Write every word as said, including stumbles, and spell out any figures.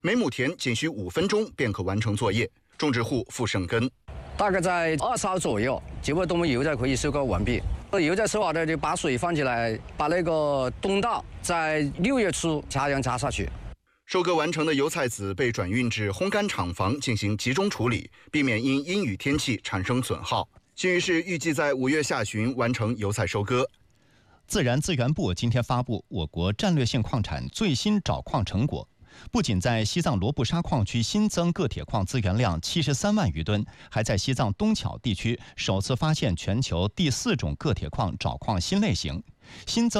每亩田仅需五分钟便可完成作业，种植户付胜根。 大概在二十号左右，基本我们油菜可以收割完毕。油菜收好的就把水放起来，把那个冬稻在六月初插秧插下去。 收割完成的油菜籽被转运至烘干厂房进行集中处理，避免因阴雨天气产生损耗。新余市预计在五月下旬完成油菜收割。 自然资源部今天发布我国战略性矿产最新找矿成果。不仅在西藏罗布沙矿区新增铬铁矿资源量七十三万余吨，还在西藏东巧地区首次发现全球第四种铬铁矿找矿新类型，新增